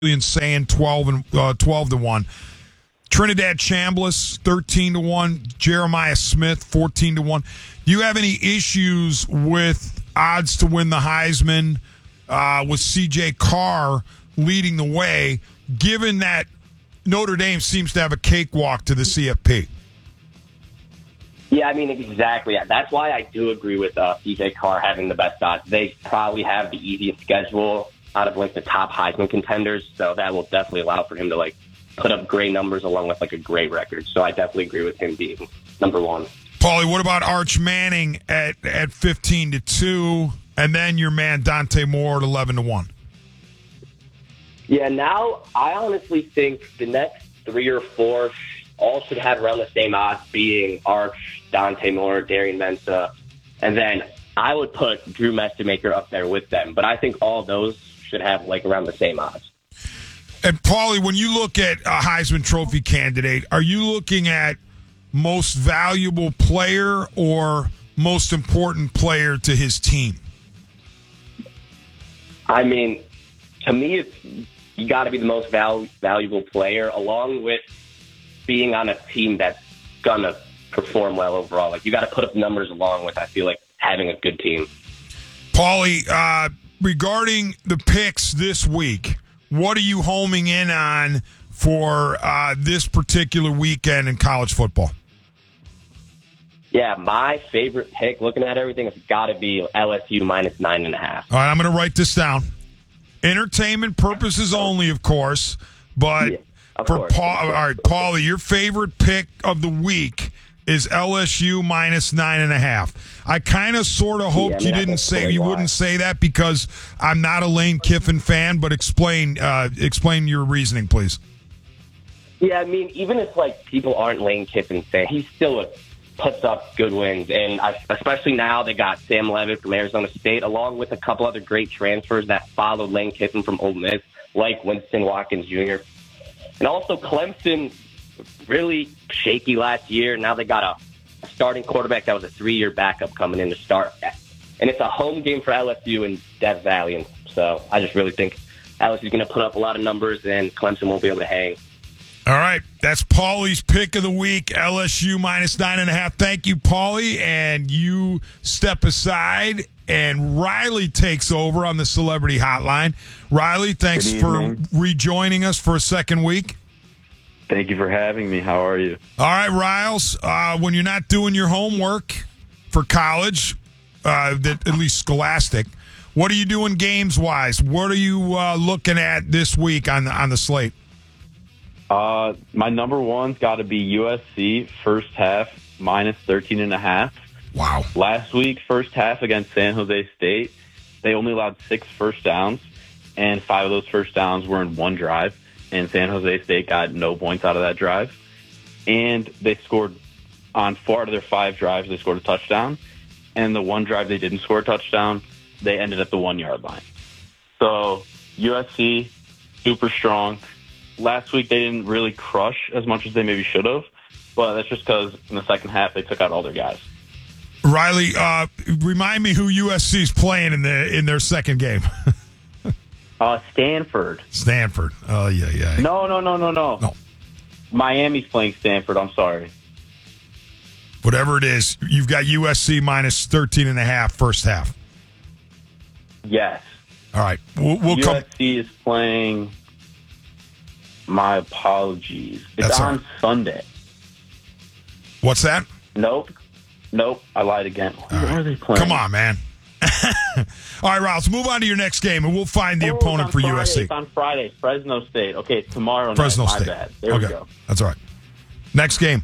insane 12-1. Trinidad Chambliss 13-1. Jeremiah Smith 14-1. Do you have any issues with odds to win the Heisman with C.J. Carr leading the way, given that Notre Dame seems to have a cakewalk to the CFP? Yeah, I mean, exactly. That's why I do agree with C.J. Carr having the best odds. They probably have the easiest schedule out of the top Heisman contenders, so that will definitely allow for him to put up great numbers along with a great record. So I definitely agree with him being number one. Paulie, what about Arch Manning at 15-2, and then your man Dante Moore at 11-1? Yeah, now I honestly think the next 3 or 4 all should have around the same odds, being Arch, Dante Moore, Darian Mensah, and then I would put Drew Messemaker up there with them. But I think all those should have around the same odds. And Paulie, when you look at a Heisman Trophy candidate, are you looking at most valuable player or most important player to his team? I mean, to me, you got to be the most valuable player, along with being on a team that's going to perform well overall. You got to put up numbers along with, I feel having a good team. Paulie, regarding the picks this week, what are you homing in on for this particular weekend in college football? Yeah, my favorite pick, looking at everything, has got to be LSU minus 9.5. All right, I'm going to write this down. Entertainment purposes only, of course. But yeah, all right, Paulie, your favorite pick of the week is LSU minus 9.5. I kind of sort of hoped you wouldn't say that because I'm not a Lane Kiffin fan, but explain your reasoning, please. Yeah, I mean, even if people aren't Lane Kiffin fans, he still puts up good wins, and especially now they got Sam Levitt from Arizona State, along with a couple other great transfers that followed Lane Kiffin from Ole Miss, like Winston Watkins Jr. And also Clemson, really shaky last year. Now they got a starting quarterback that was a 3-year backup coming in to start. And it's a home game for LSU in Death Valley. And so I just really think LSU is going to put up a lot of numbers and Clemson won't be able to hang. All right. That's Paulie's pick of the week, LSU minus 9.5. Thank you, Paulie. And you step aside and Riley takes over on the Celebrity Hotline. Riley, thanks for rejoining us for a second week. Thank you for having me. How are you? All right, Riles. When you're not doing your homework for college, at least Scholastic, what are you doing games-wise? What are you looking at this week on the slate? My number one's got to be USC first half minus 13.5. Wow. Last week, first half against San Jose State, they only allowed 6 first downs, and 5 of those first downs were in one drive. And San Jose State got no points out of that drive. And they scored on 4 out of their 5 drives. They scored a touchdown. And the one drive they didn't score a touchdown, they ended at the 1-yard line. So USC, super strong. Last week they didn't really crush as much as they maybe should have. But that's just because in the second half they took out all their guys. Riley, remind me who USC's playing in their second game. Stanford. Stanford. Oh, yeah. No. Miami's playing Stanford. I'm sorry. Whatever it is, you've got USC minus 13.5 first half. Yes. All right. We'll USC is playing. My apologies. It's on Sunday. What's that? Nope. I lied again. Where are they playing? Come on, man. All right, Rouse, move on to your next game, and we'll find the opponent for USC. It's on Friday, Fresno State. Okay, it's tomorrow Fresno night. State. My bad. There we go. That's all right. Next game,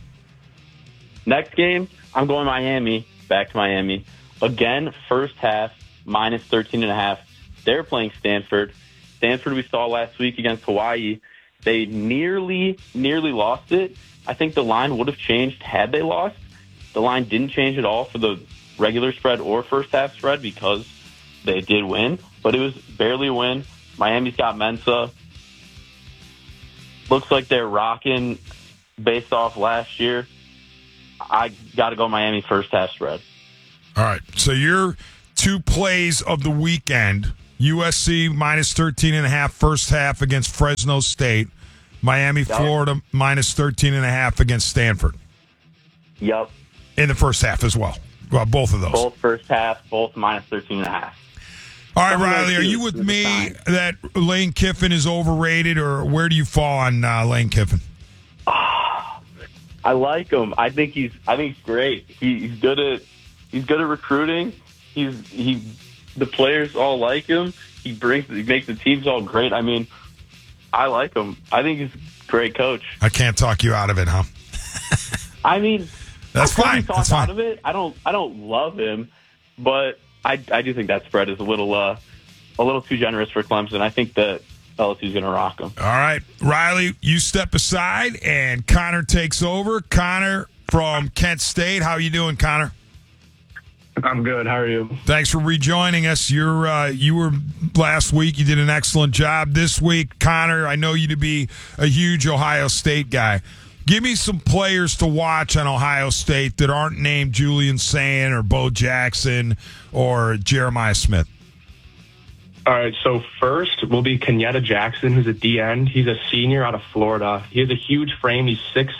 I'm going Miami, back to Miami. Again, first half, minus 13.5. They're playing Stanford. Stanford we saw last week against Hawaii. They nearly lost it. I think the line would have changed had they lost. The line didn't change at all for the regular spread or first half spread because they did win, but it was barely a win. Miami's got Mensah. Looks like they're rocking based off last year. I got to go Miami first half spread. All right. So your 2 plays of the weekend USC minus 13.5 first half against Fresno State. Miami, Florida minus 13.5 against Stanford. Yep. In the first half as well. Well, both of those. Both first half, both minus 13.5. All right, Riley, are you with me that Lane Kiffin is overrated, or where do you fall on Lane Kiffin? I like him. I think he's great. He's good at recruiting. The players all like him. He makes the teams all great. I mean, I like him. I think he's a great coach. I can't talk you out of it, huh? I mean, that's fine. That's fine. Out of it. I don't love him, but I do think that spread is a little too generous for Clemson. I think that LSU's going to rock them. All right, Riley, you step aside, and Connor takes over. Connor from Kent State. How you doing, Connor? I'm good. How are you? Thanks for rejoining us. You were last week. You did an excellent job. This week, Connor, I know you to be a huge Ohio State guy. Give me some players to watch on Ohio State that aren't named Julian Sayin or Bo Jackson or Jeremiah Smith. All right, so first will be Kenyatta Jackson, who's a DN. He's a senior out of Florida. He has a huge frame. He's 6'6",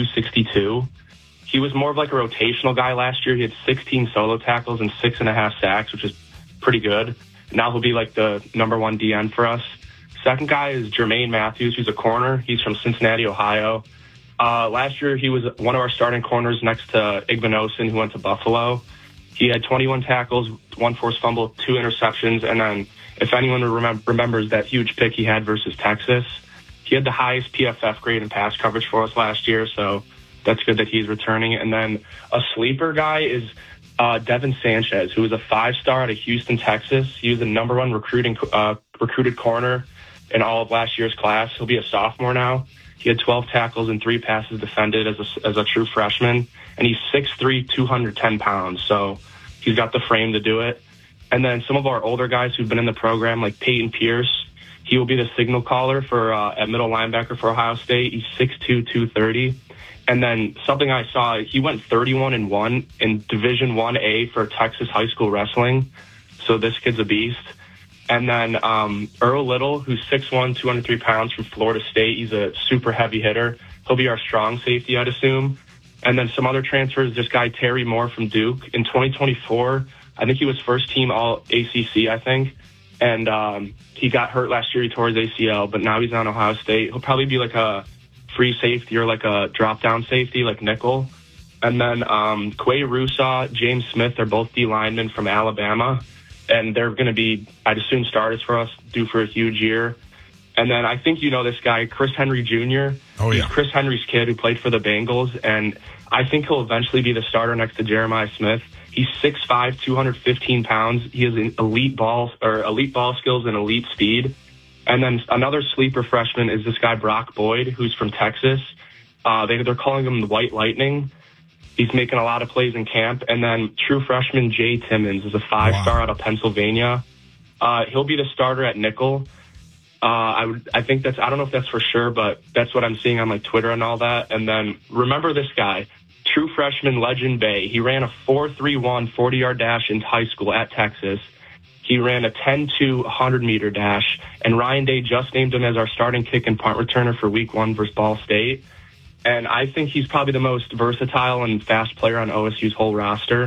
262. He was more of like a rotational guy last year. He had 16 solo tackles and 6.5 sacks, which is pretty good. Now he'll be like the number one DN for us. Second guy is Jermaine Matthews, who's a corner. He's from Cincinnati, Ohio. Last year, he was one of our starting corners next to Igbinosun, who went to Buffalo. He had 21 tackles, 1 forced fumble, 2 interceptions, and then if anyone remembers that huge pick he had versus Texas, he had the highest PFF grade in pass coverage for us last year, so that's good that he's returning. And then a sleeper guy is Devin Sanchez, who was a 5-star out of Houston, Texas. He was the number one recruited corner in all of last year's class. He'll be a sophomore now. He had 12 tackles and 3 passes defended as a true freshman, and he's 6'3", 210 pounds, so he's got the frame to do it. And then some of our older guys who've been in the program, like Peyton Pierce, he will be the signal caller for at middle linebacker for Ohio State. He's 6'2", 230. And then something I saw, he went 31-1 in Division 1A for Texas high school wrestling, so this kid's a beast. And then Earl Little, who's 6'1", 203 pounds from Florida State. He's a super heavy hitter. He'll be our strong safety, I'd assume. And then some other transfers, this guy Terry Moore from Duke. In 2024, I think he was first team All-ACC, I think. And he got hurt last year. He tore his ACL, but now he's on Ohio State. He'll probably be like a free safety or like a drop-down safety, like nickel. And then Quay Rusaw, James Smith, they're both D linemen from Alabama. And they're going to be, I'd assume, starters for us, due for a huge year. And then I think you know this guy, Chris Henry Jr. Oh, yeah. He's Chris Henry's kid who played for the Bengals. And I think he'll eventually be the starter next to Jeremiah Smith. He's 6'5", 215 pounds. He has an elite ball skills and elite speed. And then another sleeper freshman is this guy, Brock Boyd, who's from Texas. They're calling him the White Lightning. He's making a lot of plays in camp. And then true freshman Jay Timmons is a 5-star out of Pennsylvania. He'll be the starter at nickel. I think that's, I don't know if that's for sure, but that's what I'm seeing on like Twitter and all that. And then remember this guy, true freshman Legend Bay. He ran a 4.31 40-yard dash in high school at Texas. He ran a 10.2 100-meter dash, and Ryan Day just named him as our starting kick and punt returner for Week 1 versus Ball State. And I think he's probably the most versatile and fast player on OSU's whole roster.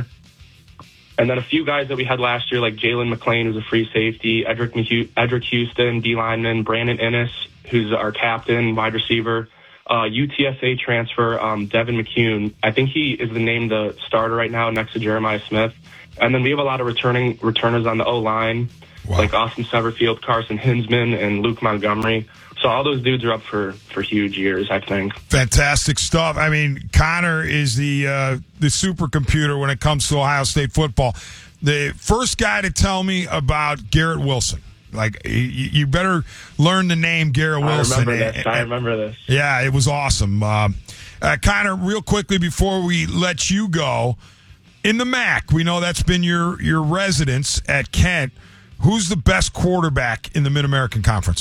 And then a few guys that we had last year, like Jalen McClain, who's a free safety, Edric Houston, D lineman, Brandon Innes, who's our captain, wide receiver, UTSA transfer, Devin McCune. I think he is the starter right now next to Jeremiah Smith. And then we have a lot of returners on the O-line, like Austin Severfield, Carson Hinsman, and Luke Montgomery. So all those dudes are up for huge years, I think. Fantastic stuff. I mean, Connor is the supercomputer when it comes to Ohio State football. The first guy to tell me about Garrett Wilson. Like, you better learn the name Garrett Wilson. I remember this. Yeah, it was awesome. Connor, real quickly before we let you go, in the MAC, we know that's been your residence at Kent. Who's the best quarterback in the Mid-American Conference?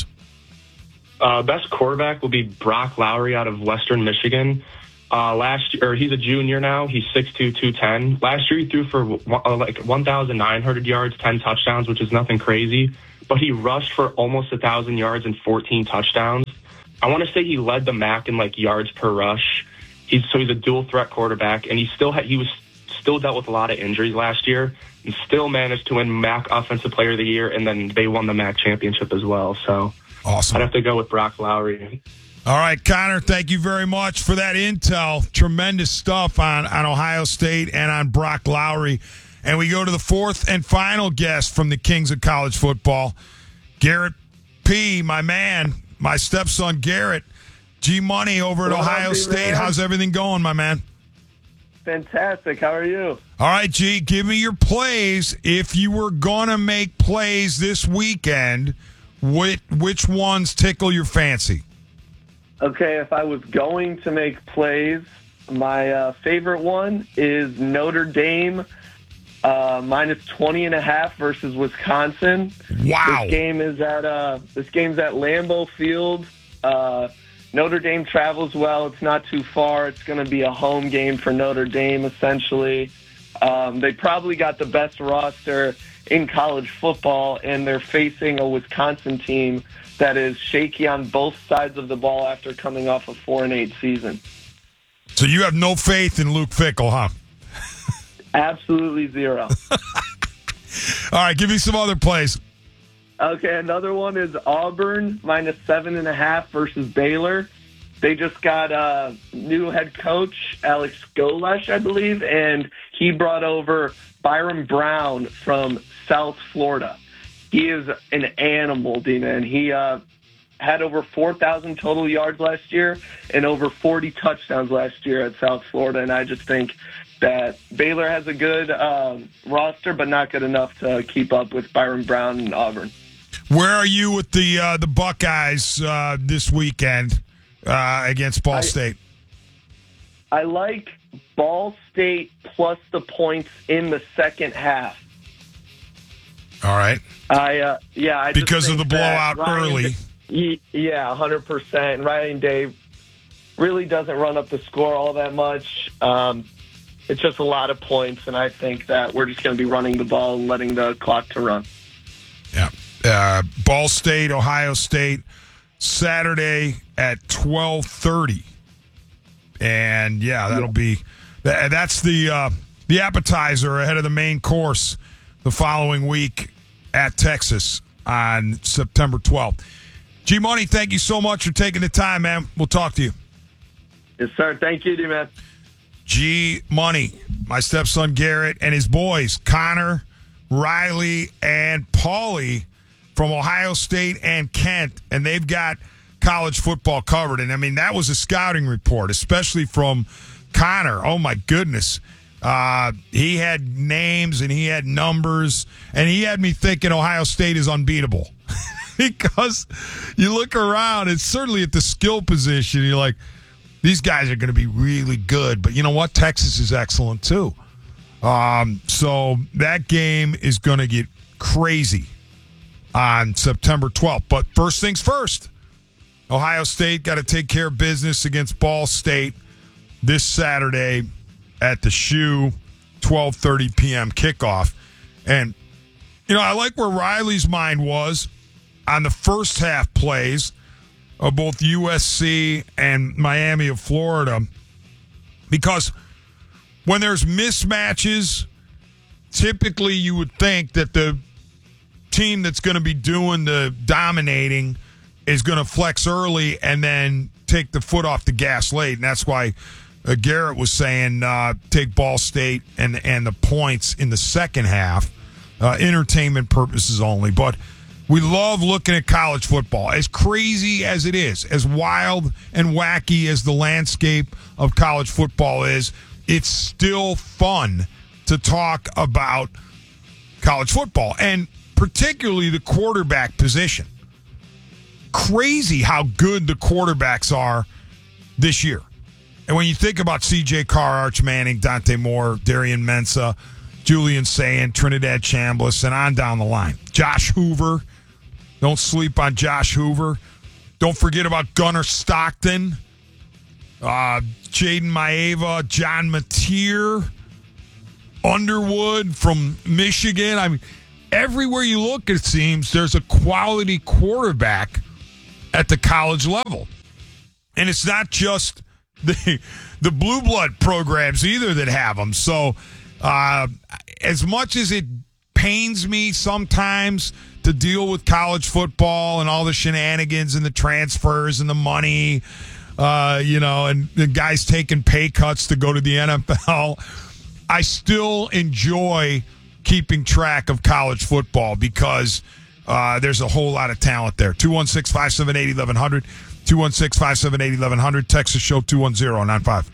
Best quarterback will be Brock Lowry out of Western Michigan. He's a junior now. He's 6'2", 210. Last year he threw for 1,900 yards, 10 touchdowns, which is nothing crazy. but he rushed for almost 1,000 yards and 14 touchdowns. I want to say he led the MAC in like yards per rush. He's a dual threat quarterback, and he was still dealt with a lot of injuries last year, and still managed to win MAC Offensive Player of the Year, and then they won the MAC championship as well. So awesome. I'd have to go with Brock Lowry. All right, Connor, thank you very much for that intel. Tremendous stuff on Ohio State and on Brock Lowry. And we go to the fourth and final guest from the Kings of College Football, Garrett P., my man, my stepson Garrett. G Money over at Ohio State. How's everything going, my man? Fantastic. How are you? All right, G, give me your plays. If you were going to make plays this weekend, which ones tickle your fancy? Okay, if I was going to make plays, my favorite one is Notre Dame minus 20.5 versus Wisconsin. Wow. This game's at Lambeau Field. Notre Dame travels well. It's not too far. It's going to be a home game for Notre Dame, essentially. They probably got the best roster in college football, and they're facing a Wisconsin team that is shaky on both sides of the ball after coming off a 4-8 season. So you have no faith in Luke Fickell, huh? Absolutely zero. All right, give me some other plays. Okay, another one is Auburn minus 7.5 versus Baylor. They just got a new head coach, Alex Golesh, I believe, and he brought over Byron Brown from South Florida. He is an animal, D-man. He had over 4,000 total yards last year and over 40 touchdowns last year at South Florida, and I just think that Baylor has a good roster, but not good enough to keep up with Byron Brown and Auburn. Where are you with the Buckeyes this weekend against Ball State? I like Ball State plus the points in the second half. All right. I because of the blowout early. Yeah, 100%. Ryan Day really doesn't run up the score all that much. It's just a lot of points, and I think that we're just going to be running the ball and letting the clock to run. Yeah. Ball State, Ohio State, Saturday at 12:30. And, yeah, that'll be – that's the appetizer ahead of the main course the following week at Texas on September 12th. G-Money, thank you so much for taking the time, man. We'll talk to you. Yes, sir. Thank you, D-Man. G-Money, my stepson Garrett, and his boys, Connor, Riley, and Paulie from Ohio State and Kent, and they've got college football covered. And, I mean, that was a scouting report, especially from Connor. Oh, my goodness. He had names and he had numbers, and he had me thinking Ohio State is unbeatable. Because you look around, it's certainly at the skill position, you're like, these guys are going to be really good. But you know what? Texas is excellent, too. So that game is going to get crazy on September 12th. But first things first, Ohio State got to take care of business against Ball State this Saturday at the Shoe, 12:30 p.m. kickoff. And, you know, I like where Riley's mind was on the first half plays of both USC and Miami of Florida, because when there's mismatches, typically you would think that the team that's going to be doing the dominating is going to flex early and then take the foot off the gas late. And that's why Garrett was saying take Ball State and the points in the second half, entertainment purposes only. But we love looking at college football. As crazy as it is, as wild and wacky as the landscape of college football is, it's still fun to talk about college football, and particularly the quarterback position. Crazy how good the quarterbacks are this year. And when you think about C.J. Carr, Arch Manning, Dante Moore, Darian Mensah, Julian Sayin, Trinidad Chambliss, and on down the line. Josh Hoover. Don't sleep on Josh Hoover. Don't forget about Gunnar Stockton, Jaden Maeva, John Mateer, Underwood from Michigan. I mean, everywhere you look, it seems there's a quality quarterback at the college level. And it's not just the blue blood programs either that have them. So as much as it pains me sometimes to deal with college football and all the shenanigans and the transfers and the money, and the guys taking pay cuts to go to the NFL, I still enjoy keeping track of college football because there's a whole lot of talent there. 216-578-1100, 216-578-1100, Texas Show 210-95.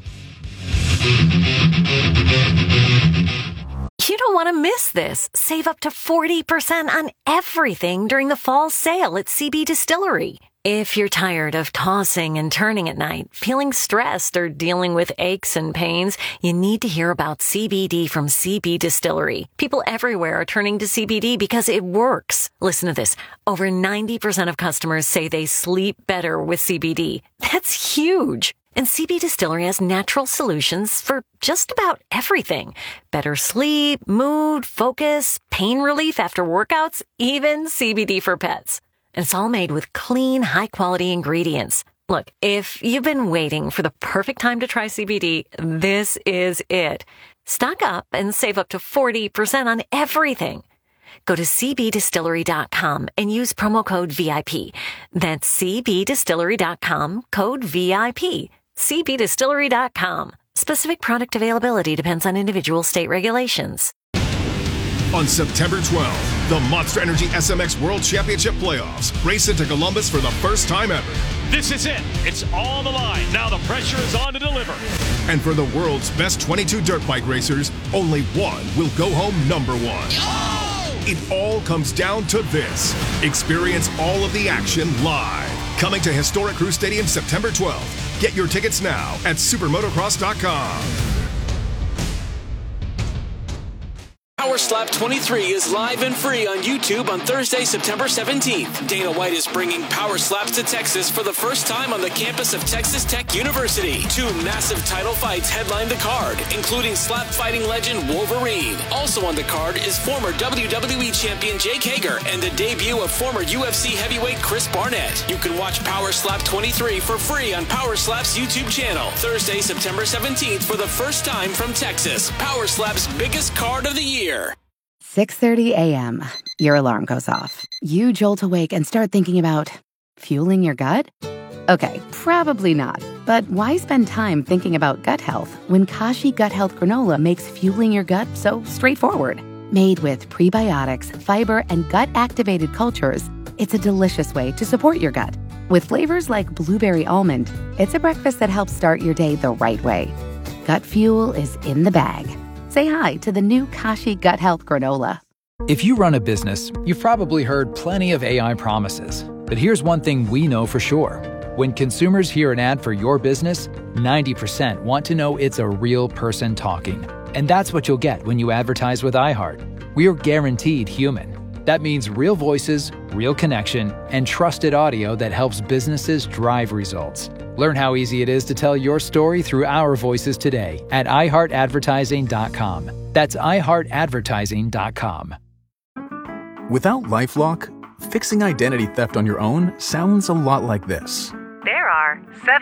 You don't want to miss this. Save up to 40% on everything during the fall sale at CB Distillery. If you're tired of tossing and turning at night, feeling stressed, or dealing with aches and pains, you need to hear about CBD from CB Distillery. People everywhere are turning to CBD because it works. Listen to this. Over 90% of customers say they sleep better with CBD. That's huge. And CB Distillery has natural solutions for just about everything. Better sleep, mood, focus, pain relief after workouts, even CBD for pets. And it's all made with clean, high-quality ingredients. Look, if you've been waiting for the perfect time to try CBD, this is it. Stock up and save up to 40% on everything. Go to cbdistillery.com and use promo code VIP. That's cbdistillery.com, code VIP. cbdistillery.com. Specific product availability depends on individual state regulations. On September 12th, the Monster Energy SMX World Championship Playoffs race into Columbus for the first time ever. This is it. It's on the line. Now the pressure is on to deliver. And for the world's best 22 dirt bike racers, only one will go home number one. Oh! It all comes down to this. Experience all of the action live. Coming to Historic Crew Stadium September 12th. Get your tickets now at supermotocross.com. Power Slap 23 is live and free on YouTube on Thursday, September 17th. Dana White is bringing Power Slaps to Texas for the first time on the campus of Texas Tech University. 2 massive title fights headline the card, including slap fighting legend Wolverine. Also on the card is former WWE champion Jake Hager and the debut of former UFC heavyweight Chris Barnett. You can watch Power Slap 23 for free on Power Slap's YouTube channel. Thursday, September 17th for the first time from Texas. Power Slap's biggest card of the year. 6:30 a.m. Your alarm goes off. You jolt awake and start thinking about fueling your gut? Okay, probably not. But why spend time thinking about gut health when Kashi Gut Health Granola makes fueling your gut so straightforward? Made with prebiotics, fiber, and gut-activated cultures, it's a delicious way to support your gut. With flavors like blueberry almond, it's a breakfast that helps start your day the right way. Gut fuel is in the bag. Say hi to the new Kashi Gut Health Granola. If you run a business, you've probably heard plenty of AI promises. But here's one thing we know for sure. When consumers hear an ad for your business, 90% want to know it's a real person talking. And that's what you'll get when you advertise with iHeart. We're guaranteed human. That means real voices, real connection, and trusted audio that helps businesses drive results. Learn how easy it is to tell your story through our voices today at iHeartAdvertising.com. That's iHeartAdvertising.com. Without LifeLock, fixing identity theft on your own sounds a lot like this. There are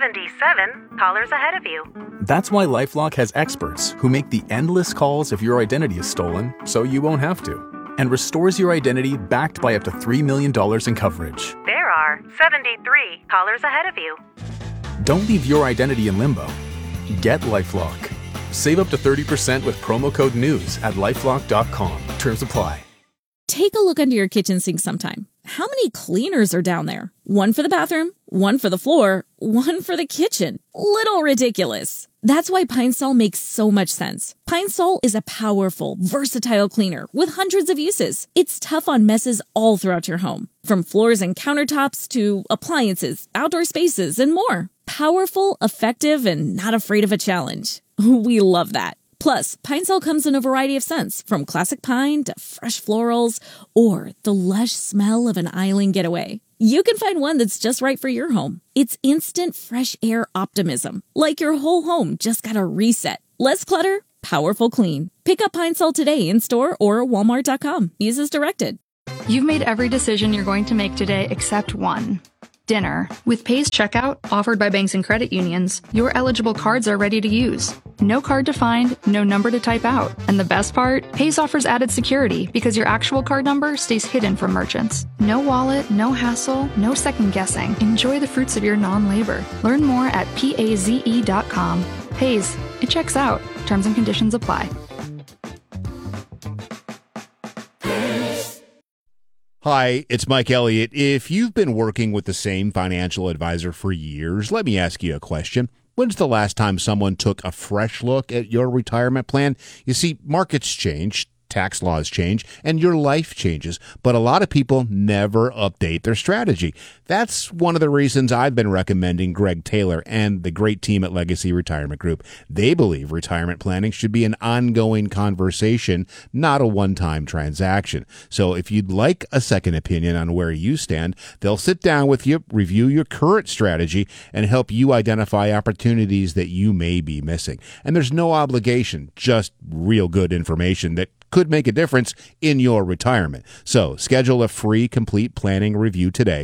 77 callers ahead of you. That's why LifeLock has experts who make the endless calls if your identity is stolen, so you won't have to, and restores your identity backed by up to $3 million in coverage. There are 73 callers ahead of you. Don't leave your identity in limbo. Get LifeLock. Save up to 30% with promo code NEWS at LifeLock.com. Terms apply. Take a look under your kitchen sink sometime. How many cleaners are down there? One for the bathroom, one for the floor, one for the kitchen. Little ridiculous. That's why Pine Sol makes so much sense. Pine Sol is a powerful, versatile cleaner with hundreds of uses. It's tough on messes all throughout your home, from floors and countertops to appliances, outdoor spaces, and more. Powerful, effective, and not afraid of a challenge. We love that. Plus, Pine Sol comes in a variety of scents, from classic pine to fresh florals, or the lush smell of an island getaway. You can find one that's just right for your home. It's instant fresh air optimism, like your whole home just got a reset. Less clutter, Powerful clean. Pick up Pine Sol today in-store or walmart.com. Use as directed. You've made every decision you're going to make today except one. Dinner. With Pace Checkout, offered by banks and credit unions, your eligible cards are ready to use. No card to find, no number to type out. And the best part? Pace offers added security because your actual card number stays hidden from merchants. No wallet, no hassle, no second guessing. Enjoy the fruits of your non-labor. Learn more at paze.com. Pace. It checks out. Terms and conditions apply. Hi, it's Mike Elliott. If you've been working with the same financial advisor for years, let me ask you a question. When's the last time someone took a fresh look at your retirement plan? You see, markets change, tax laws change, and your life changes, but a lot of people never update their strategy. That's one of the reasons I've been recommending Greg Taylor and the great team at Legacy Retirement Group. They believe retirement planning should be an ongoing conversation, not a one-time transaction. So if you'd like a second opinion on where you stand, they'll sit down with you, review your current strategy, and help you identify opportunities that you may be missing. And there's no obligation, just real good information that could make a difference in your retirement. So schedule a free complete planning review today.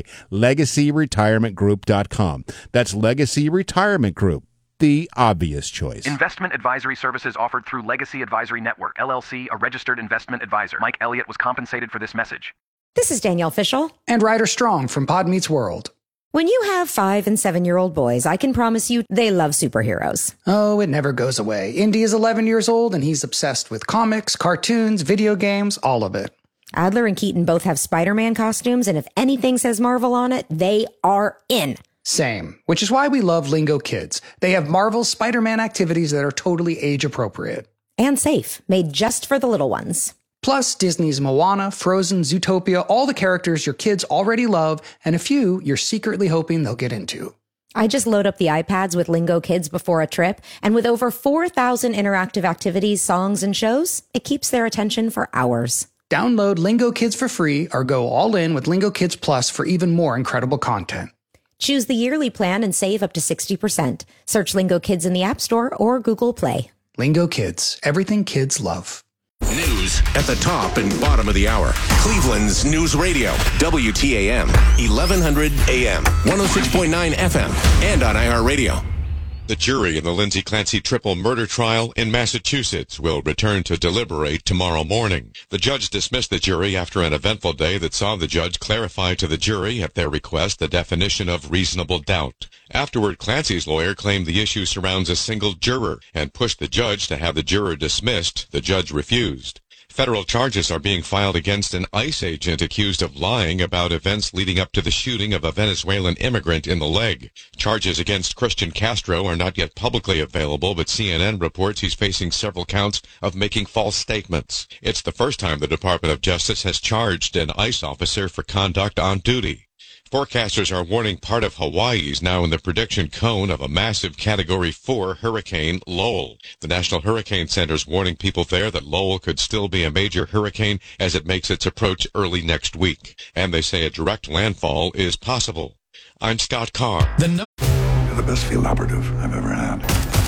LegacyRetirementGroup.com. That's Legacy Retirement Group, the obvious choice. Investment advisory services offered through Legacy Advisory Network, LLC, a registered investment advisor. Mike Elliott was compensated for this message. This is Danielle Fishel. And Ryder Strong from Pod Meets World. When you have 5- and 7-year-old boys, I can promise you they love superheroes. Oh, it never goes away. Indy is 11 years old, and he's obsessed with comics, cartoons, video games, all of it. Adler and Keaton both have Spider-Man costumes, and if anything says Marvel on it, they are in. Same, which is why we love Lingo Kids. They have Marvel's Spider-Man activities that are totally age-appropriate. And safe, made just for the little ones. Plus, Disney's Moana, Frozen, Zootopia, all the characters your kids already love, and a few you're secretly hoping they'll get into. I just load up the iPads with Lingo Kids before a trip, and with over 4,000 interactive activities, songs, and shows, it keeps their attention for hours. Download Lingo Kids for free or go all in with Lingo Kids Plus for even more incredible content. Choose the yearly plan and save up to 60%. Search Lingo Kids in the App Store or Google Play. Lingo Kids, everything kids love. News at the top and bottom of the hour. Cleveland's News Radio, WTAM, 1100 AM, 106.9 FM, and on iHeartRadio. The jury in the Lindsay Clancy triple murder trial in Massachusetts will return to deliberate tomorrow morning. The judge dismissed the jury after an eventful day that saw the judge clarify to the jury, at their request, the definition of reasonable doubt. Afterward, Clancy's lawyer claimed the issue surrounds a single juror and pushed the judge to have the juror dismissed. The judge refused. Federal charges are being filed against an ICE agent accused of lying about events leading up to the shooting of a Venezuelan immigrant in the leg. Charges against Christian Castro are not yet publicly available, but CNN reports he's facing several counts of making false statements. It's the first time the Department of Justice has charged an ICE officer for conduct on duty. Forecasters are warning part of Hawaii is now in the prediction cone of a massive Category 4 hurricane, Lowell. The National Hurricane Center is warning people there that Lowell could still be a major hurricane as it makes its approach early next week. And they say a direct landfall is possible. I'm Scott Carr. You're the best field operative I've ever had.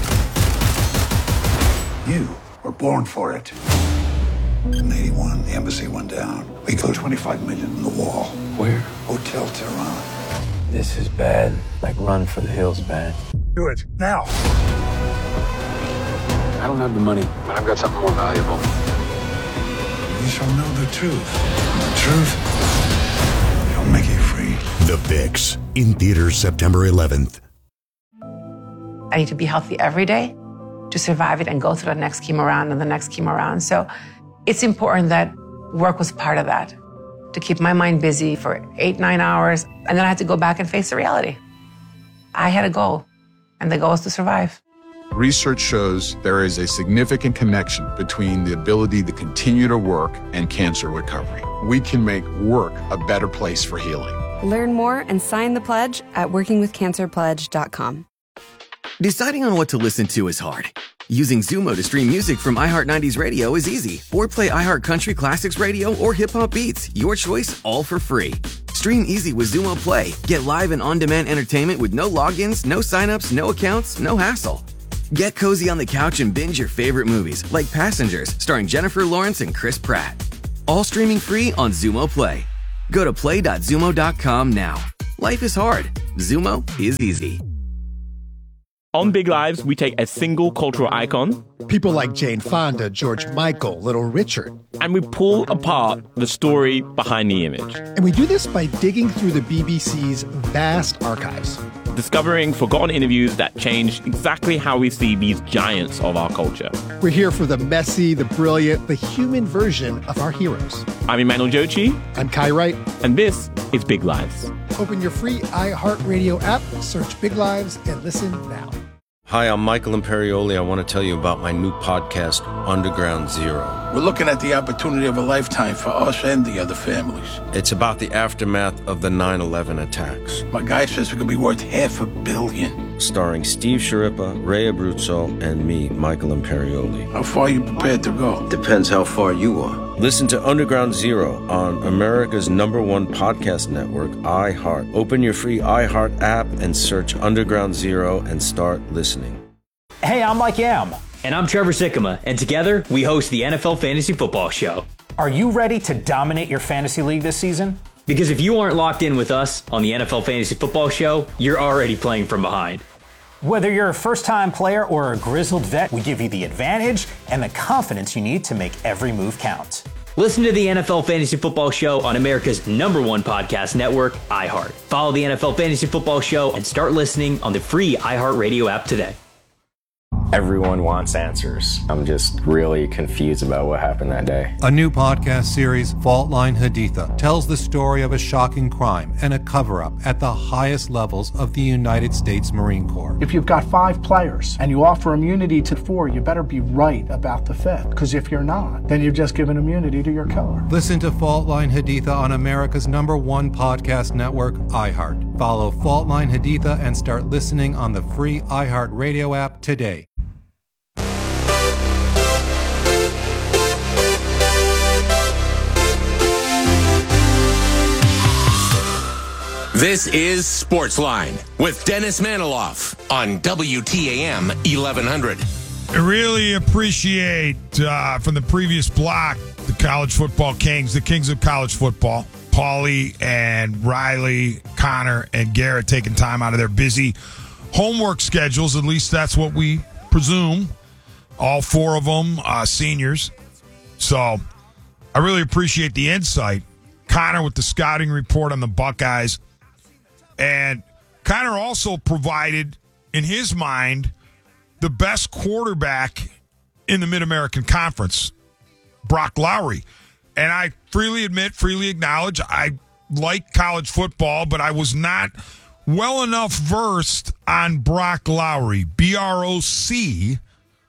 You were born for it. In 81, the embassy went down. We put $25 million in the wall. Where? Hotel Tehran. This is bad. Like Run for the Hills bad. Do it, now. I don't have the money, but I've got something more valuable. You shall know the truth. And the truth shall make you free. The Fix, in theaters September 11th. I need to be healthy every day to survive it and go through the next chemo round and the next chemo round. So it's important that work was part of that, to keep my mind busy for 8-9 hours. And then I had to go back and face the reality. I had a goal, and the goal is to survive. Research shows there is a significant connection between the ability to continue to work and cancer recovery. We can make work a better place for healing. Learn more and sign the pledge at workingwithcancerpledge.com. Deciding on what to listen to is hard. Using Zumo to stream music from iHeart 90s Radio is easy. Or play iHeart Country Classics Radio or Hip Hop Beats. Your choice, all for free. Stream easy with Zumo Play. Get live and on-demand entertainment with no logins, no signups, no accounts, no hassle. Get cozy on the couch and binge your favorite movies like Passengers, starring Jennifer Lawrence and Chris Pratt. All streaming free on Xumo Play. Go to play.xumo.com now. Life is hard. Xumo is easy. On Big Lives, we take a single cultural icon, people like Jane Fonda, George Michael, Little Richard, and we pull apart the story behind the image. And we do this by digging through the BBC's vast archives, discovering forgotten interviews that changed exactly how we see these giants of our culture. We're here for the messy, the brilliant, the human version of our heroes. I'm Emmanuel Jochi. I'm Kai Wright. And this is Big Lives. Open your free iHeartRadio app, search Big Lives, and listen now. Hi, I'm Michael Imperioli. I want to tell you about my new podcast, Underground Zero. We're looking at the opportunity of a lifetime for us and the other families. It's about the aftermath of the 9/11 attacks. My guy says it could be worth $500 million. Starring Steve Sciarippa, Ray Abruzzo, and me, Michael Imperioli. How far are you prepared to go? Depends how far you are. Listen to Underground Zero on America's #1 podcast network, iHeart. Open your free iHeart app and search Underground Zero and start listening. Hey, I'm Mike Yam. And I'm Trevor Sikkema, and together we host the NFL Fantasy Football Show. Are you ready to dominate your fantasy league this season? Because if you aren't locked in with us on the NFL Fantasy Football Show, you're already playing from behind. Whether you're a first-time player or a grizzled vet, we give you the advantage and the confidence you need to make every move count. Listen to the NFL Fantasy Football Show on America's #1 podcast network, iHeart. Follow the NFL Fantasy Football Show and start listening on the free iHeartRadio app today. Everyone wants answers. I'm just really confused about what happened that day. A new podcast series, Fault Line Haditha, tells the story of a shocking crime and a cover-up at the highest levels of the United States Marine Corps. If you've got 5 players and you offer immunity to 4, you better be right about the 5th. Because if you're not, then you've just given immunity to your killer. Listen to Fault Line Haditha on America's #1 podcast network, iHeart. Follow Fault Line Haditha and start listening on the free iHeart Radio app today. This is Sportsline with Dennis Maniloff on WTAM 1100. I really appreciate from the previous block the college football kings, the kings of college football, Paulie and Riley, Connor and Garrett taking time out of their busy homework schedules. At least that's what we presume. All 4 of them seniors. So I really appreciate the insight. Connor with the scouting report on the Buckeyes. And Connor also provided, in his mind, the best quarterback in the Mid-American Conference, Brock Lowry. And I freely admit, freely acknowledge, I like college football, but I was not well enough versed on Brock Lowry, BROCLOWRY.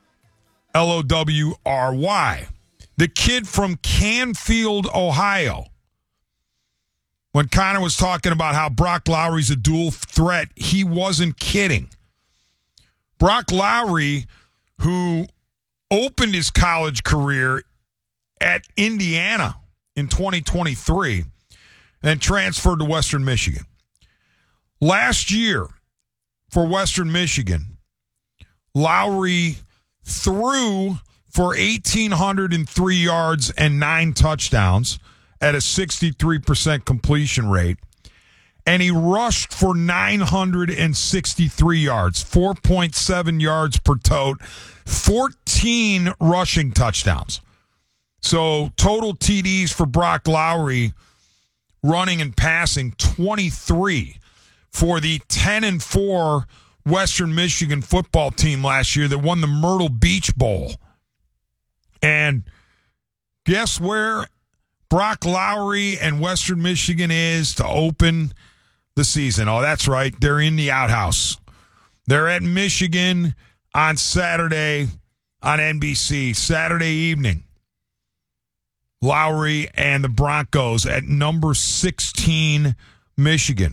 The kid from Canfield, Ohio. When Connor was talking about how Brock Lowry's a dual threat, he wasn't kidding. Brock Lowry, who opened his college career at Indiana in 2023 and transferred to Western Michigan. Last year for Western Michigan, Lowry threw for 1,803 yards and 9 touchdowns at a 63% completion rate. And he rushed for 963 yards, 4.7 yards per tote, 14 rushing touchdowns. So total TDs for Brock Lowry, running and passing, 23 for the 10-4 Western Michigan football team last year that won the Myrtle Beach Bowl. And guess where Brock Lowry and Western Michigan is to open the season? Oh, that's right. They're in the outhouse. They're at Michigan on Saturday on NBC, Saturday evening. Lowry and the Broncos at number 16, Michigan.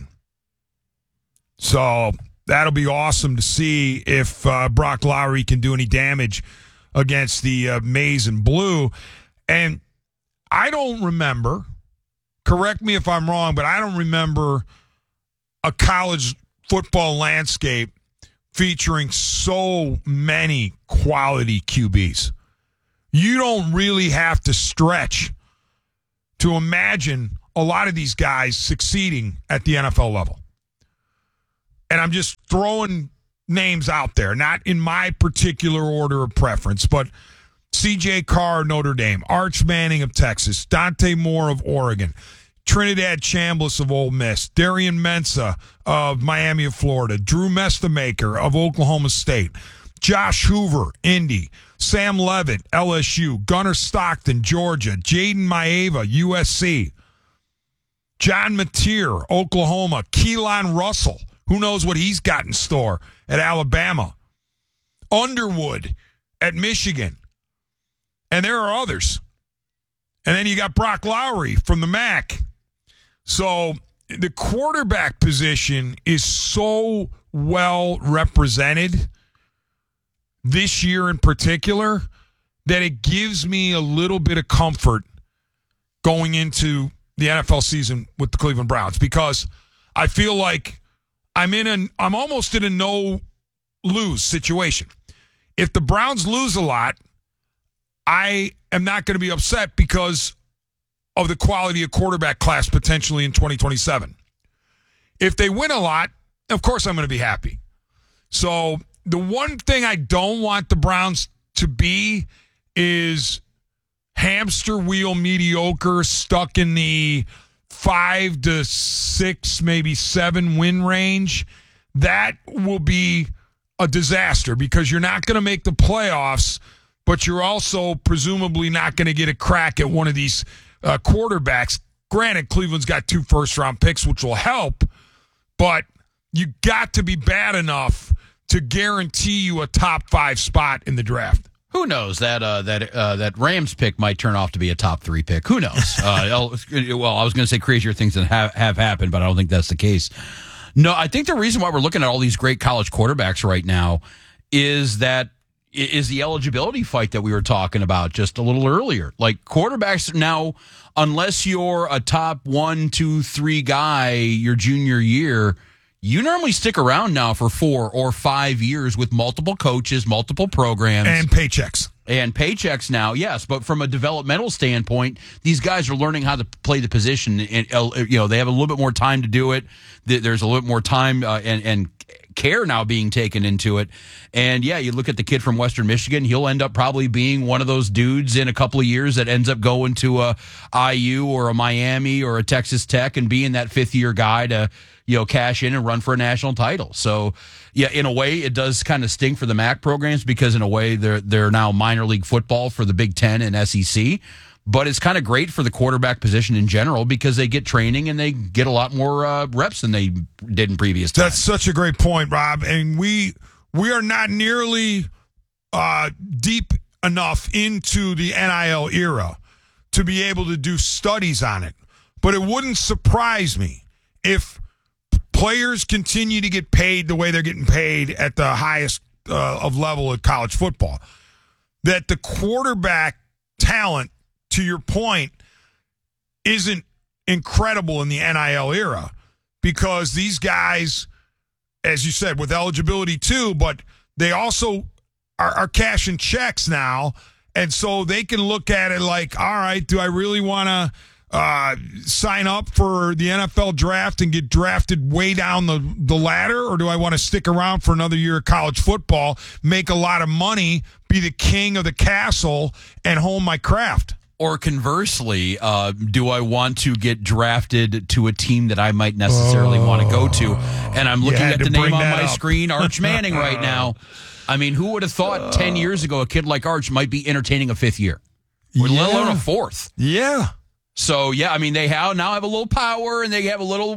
So that'll be awesome to see if Brock Lowry can do any damage against the Maize and Blue. And I don't remember, correct me if I'm wrong, but I don't remember a college football landscape featuring so many quality QBs. You don't really have to stretch to imagine a lot of these guys succeeding at the NFL level. And I'm just throwing names out there, not in my particular order of preference, but C.J. Carr, Notre Dame, Arch Manning of Texas, Dante Moore of Oregon, Trinidad Chambliss of Ole Miss, Darian Mensah of Miami of Florida, Drew Mestamaker of Oklahoma State, Josh Hoover, Indy, Sam Levitt, LSU, Gunnar Stockton, Georgia, Jaden Maeva, USC, John Mateer, Oklahoma, Keelan Russell, who knows what he's got in store at Alabama, Underwood at Michigan, and there are others. And then you got Brock Lowry from the MAC. So the quarterback position is so well represented this year in particular that it gives me a little bit of comfort going into the NFL season with the Cleveland Browns, because I feel like I'm almost in a no-lose situation. If the Browns lose a lot, I am not going to be upset because of the quality of quarterback class potentially in 2027. If they win a lot, of course I'm going to be happy. So the one thing I don't want the Browns to be is hamster wheel mediocre, stuck in the 5 to 6, maybe 7 win range. That will be a disaster because you're not going to make the playoffs, but you're also presumably not going to get a crack at one of these quarterbacks. Granted, Cleveland's got 2 first-round picks, which will help, but you got to be bad enough to guarantee you a top 5 spot in the draft. Who knows? That Rams pick might turn off to be a top 3 pick. Who knows? Well, I was going to say crazier things that have happened, but I don't think that's the case. No, I think the reason why we're looking at all these great college quarterbacks right now is the eligibility fight that we were talking about just a little earlier. Like, quarterbacks now, unless you're a top 1, 2, 3 guy your junior year, you normally stick around now for 4 or 5 years with multiple coaches, multiple programs. And paychecks. And paychecks now, yes. But from a developmental standpoint, these guys are learning how to play the position. And, they have a little bit more time to do it. There's a little bit more time and care now being taken into it. And, yeah, you look at the kid from Western Michigan, he'll end up probably being one of those dudes in a couple of years that ends up going to a IU or a Miami or a Texas Tech and being that 5th-year guy to cash in and run for a national title. So, yeah, in a way, it does kind of stink for the MAC programs because, in a way, they're now minor league football for the Big Ten and SEC. But it's kind of great for the quarterback position in general because they get training and they get a lot more reps than they did in previous times. That's such a great point, Rob. And we are not nearly deep enough into the NIL era to be able to do studies on it. But it wouldn't surprise me if players continue to get paid the way they're getting paid at the highest of level of college football, that the quarterback talent, to your point, isn't incredible in the NIL era because these guys, as you said, with eligibility too, but they also are cashing checks now, and so they can look at it like, all right, do I really want to sign up for the NFL draft and get drafted way down the ladder, or do I want to stick around for another year of college football, make a lot of money, be the king of the castle, and hone my craft? Or conversely, do I want to get drafted to a team that I might necessarily want to go to? And I'm looking at the name on my screen, Arch Manning, right now. I mean, who would have thought 10 years ago a kid like Arch might be entertaining a 5th year? Let alone a 4th. Yeah. So, yeah, I mean, they now have a little power and they have a little,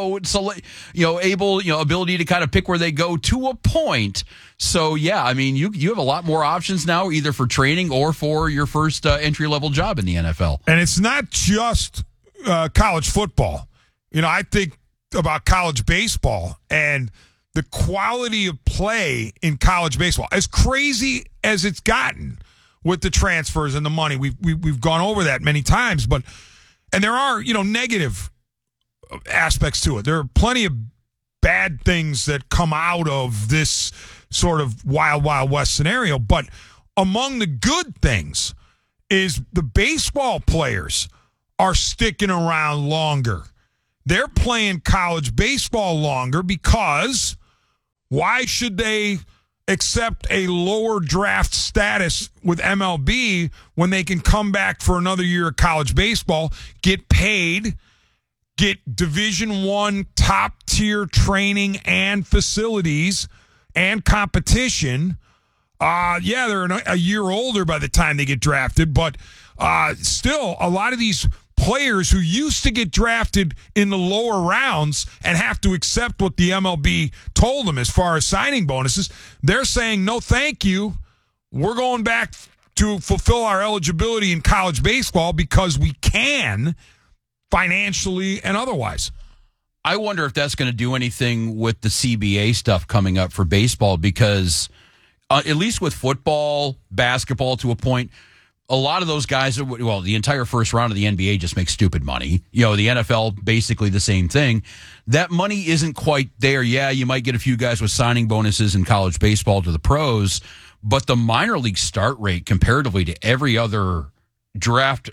ability to kind of pick where they go to a point. So, yeah, I mean, you have a lot more options now, either for training or for your first entry-level job in the NFL. And it's not just college football. I think about college baseball and the quality of play in college baseball. As crazy as it's gotten with the transfers and the money, we've gone over that many times, and there are negative aspects to it. There are plenty of bad things that come out of this sort of wild, wild west scenario. But among the good things is the baseball players are sticking around longer. They're playing college baseball longer because why should they accept a lower draft status with MLB when they can come back for another year of college baseball, get paid, get Division I top-tier training and facilities and competition? They're a year older by the time they get drafted, but still, a lot of these players who used to get drafted in the lower rounds and have to accept what the MLB told them as far as signing bonuses, they're saying, no, thank you. We're going back to fulfill our eligibility in college baseball because we can financially and otherwise. I wonder if that's going to do anything with the CBA stuff coming up for baseball because at least with football, basketball to a point, a lot of those guys, the entire first round of the NBA just makes stupid money. The NFL, basically the same thing. That money isn't quite there. Yeah, you might get a few guys with signing bonuses in college baseball to the pros, but the minor league start rate comparatively to every other draft,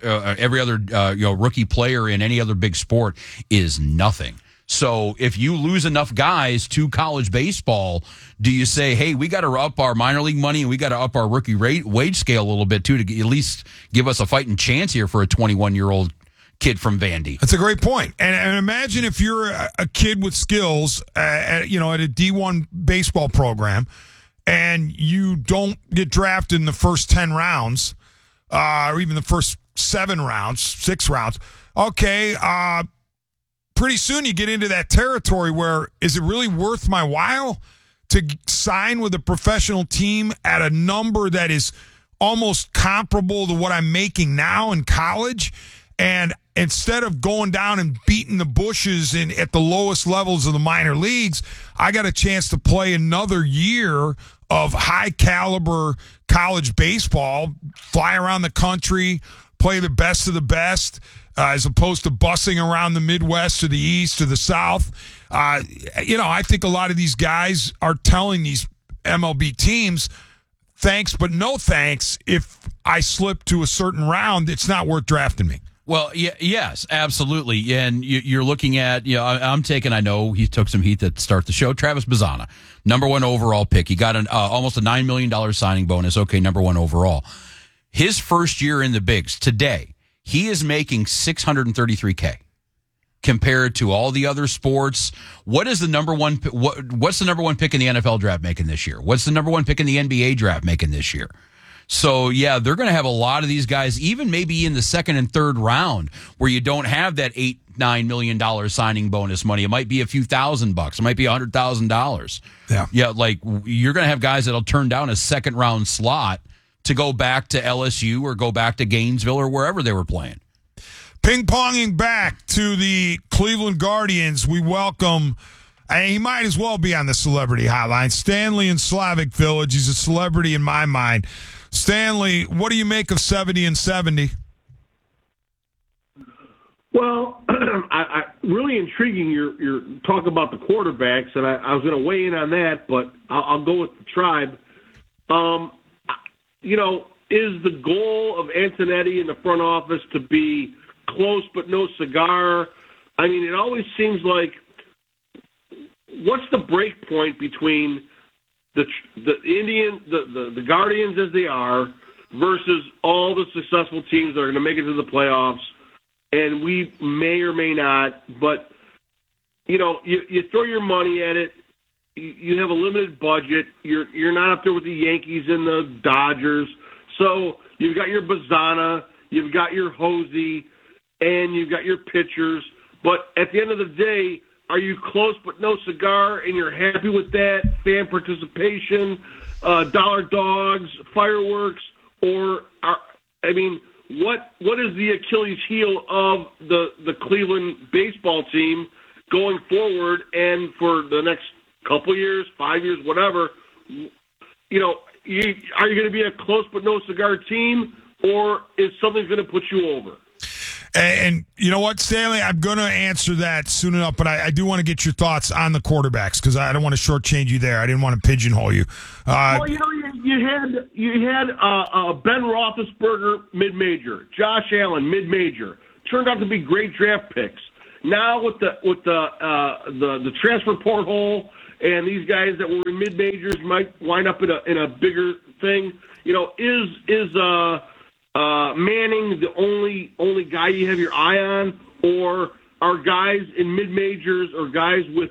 rookie player in any other big sport is nothing. So if you lose enough guys to college baseball, do you say, hey, we got to up our minor league money and we got to up our rookie wage scale a little bit too to at least give us a fighting chance here for a 21-year-old kid from Vandy? That's a great point. And imagine if you're a kid with skills at a D1 baseball program and you don't get drafted in the first 10 rounds or even the first 6 rounds. Okay, pretty soon you get into that territory where is it really worth my while to sign with a professional team at a number that is almost comparable to what I'm making now in college? And instead of going down and beating the bushes at the lowest levels of the minor leagues, I got a chance to play another year of high caliber college baseball, fly around the country, play the best of the best, as opposed to bussing around the Midwest or the East or the South. I think a lot of these guys are telling these MLB teams, thanks, but no thanks. If I slip to a certain round, it's not worth drafting me. Well, yes, absolutely. And you're looking at, I'm taking, I know he took some heat to start the show, Travis Bazzana, number 1 overall pick. He got almost a $9 million signing bonus. Okay, number 1 overall. His first year in the bigs today, he is making $633K compared to all the other sports. What is the number one? What's the number 1 pick in the NFL draft making this year? What's the number 1 pick in the NBA draft making this year? So yeah, they're going to have a lot of these guys, even maybe in the second and third round, where you don't have that $8-9 million signing bonus money. It might be a few $1,000. It might be $100,000. Yeah. Like you're going to have guys that'll turn down a second round slot to go back to LSU or go back to Gainesville or wherever they were playing. Ping-ponging back to the Cleveland Guardians, we welcome, and he might as well be on the celebrity hotline, Stanley in Slavic Village. He's a celebrity in my mind. Stanley, what do you make of 70 and 70? Well, I really intriguing your talk about the quarterbacks, and I was going to weigh in on that, but I'll go with the Tribe. Is the goal of Antonetti in the front office to be close but no cigar? I mean, it always seems like what's the break point between the Guardians as they are versus all the successful teams that are going to make it to the playoffs, and we may or may not, but you throw your money at it. You have a limited budget. You're not up there with the Yankees and the Dodgers. So you've got your Bazzana, you've got your Hosey, and you've got your pitchers. But at the end of the day, are you close but no cigar, and you're happy with that? Fan participation, dollar dogs, fireworks, what is the Achilles heel of the Cleveland baseball team going forward and for the next couple years, 5 years, whatever? Are you going to be a close but no cigar team, or is something going to put you over? And you know what, Stanley? I'm going to answer that soon enough, but I do want to get your thoughts on the quarterbacks because I don't want to shortchange you there. I didn't want to pigeonhole you. Well, you had Ben Roethlisberger mid-major, Josh Allen mid-major. Turned out to be great draft picks. Now with the transfer porthole and these guys that were in mid-majors might wind up in a bigger thing. Is Manning the only guy you have your eye on, or are guys in mid-majors or guys with